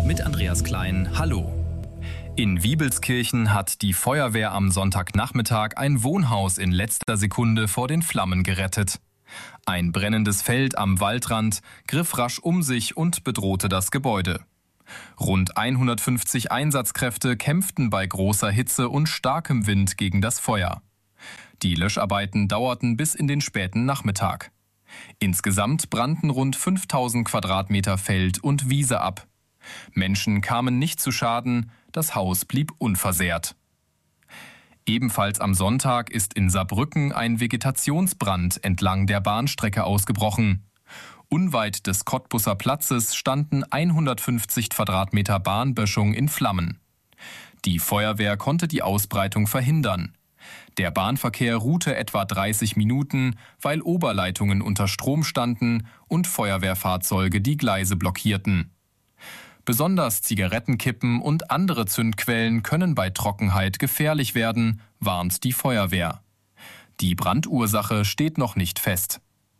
mit Andreas Klein. Hallo. In Wiebelskirchen hat die Feuerwehr am Sonntagnachmittag ein Wohnhaus in letzter Sekunde vor den Flammen gerettet. Ein brennendes Feld am Waldrand griff rasch um sich und bedrohte das Gebäude. Rund 150 Einsatzkräfte kämpften bei großer Hitze und starkem Wind gegen das Feuer. Die Löscharbeiten dauerten bis in den späten Nachmittag. Insgesamt brannten rund 5000 Quadratmeter Feld und Wiese ab. Menschen kamen nicht zu Schaden, das Haus blieb unversehrt. Ebenfalls am Sonntag ist in Saarbrücken ein Vegetationsbrand entlang der Bahnstrecke ausgebrochen. Unweit des Cottbuser Platzes standen 150 Quadratmeter Bahnböschung in Flammen. Die Feuerwehr konnte die Ausbreitung verhindern. Der Bahnverkehr ruhte etwa 30 Minuten, weil Oberleitungen unter Strom standen und Feuerwehrfahrzeuge die Gleise blockierten. Besonders Zigarettenkippen und andere Zündquellen können bei Trockenheit gefährlich werden, warnt die Feuerwehr. Die Brandursache steht noch nicht fest.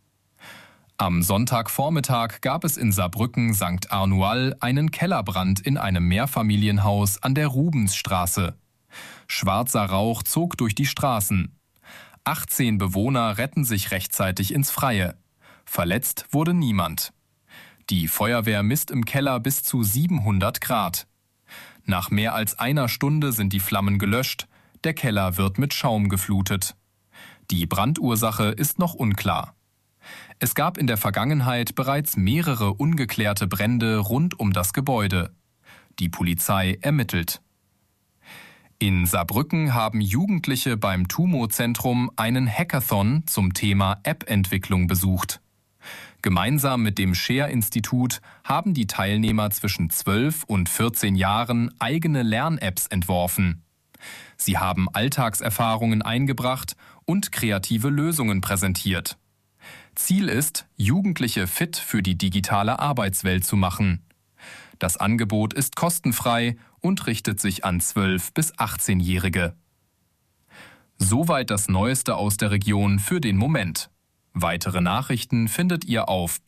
Am Sonntagvormittag gab es in Saarbrücken St. Arnual einen Kellerbrand in einem Mehrfamilienhaus an der Rubensstraße. Schwarzer Rauch zog durch die Straßen. 18 Bewohner retten sich rechtzeitig ins Freie. Verletzt wurde niemand. Die Feuerwehr misst im Keller bis zu 700 Grad. Nach mehr als einer Stunde sind die Flammen gelöscht. Der Keller wird mit Schaum geflutet. Die Brandursache ist noch unklar. Es gab in der Vergangenheit bereits mehrere ungeklärte Brände rund um das Gebäude. Die Polizei ermittelt. In Saarbrücken haben Jugendliche beim TUMO-Zentrum einen Hackathon zum Thema App-Entwicklung besucht. Gemeinsam mit dem Share-Institut haben die Teilnehmer zwischen 12 und 14 Jahren eigene Lern-Apps entworfen. Sie haben Alltagserfahrungen eingebracht und kreative Lösungen präsentiert. Ziel ist, Jugendliche fit für die digitale Arbeitswelt zu machen. Das Angebot ist kostenfrei und richtet sich an 12- bis 18-Jährige. Soweit das Neueste aus der Region für den Moment. Weitere Nachrichten findet ihr auf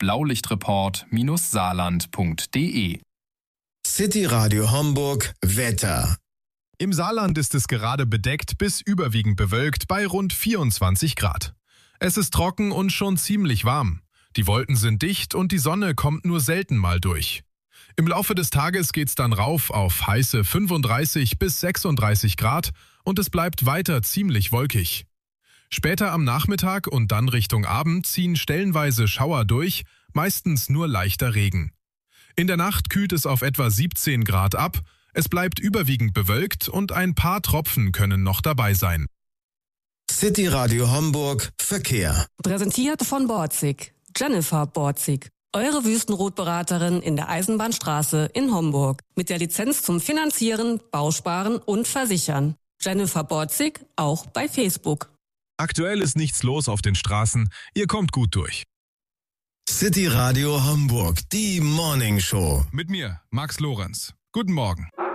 blaulichtreport-saarland.de. City Radio Homburg Wetter. Im Saarland ist es gerade bedeckt bis überwiegend bewölkt bei rund 24 Grad. Es ist trocken und schon ziemlich warm. Die Wolken sind dicht und die Sonne kommt nur selten mal durch. Im Laufe des Tages geht's dann rauf auf heiße 35 bis 36 Grad und es bleibt weiter ziemlich wolkig. Später am Nachmittag und dann Richtung Abend ziehen stellenweise Schauer durch, meistens nur leichter Regen. In der Nacht kühlt es auf etwa 17 Grad ab, es bleibt überwiegend bewölkt und ein paar Tropfen können noch dabei sein. City Radio Homburg Verkehr. Präsentiert von Borzig. Jennifer Borzig. Eure Wüstenrotberaterin in der Eisenbahnstraße in Homburg. Mit der Lizenz zum Finanzieren, Bausparen und Versichern. Jennifer Borzig auch bei Facebook. Aktuell ist nichts los auf den Straßen, ihr kommt gut durch. City Radio Homburg, die Morning Show. Mit mir, Max Lorenz. Guten Morgen.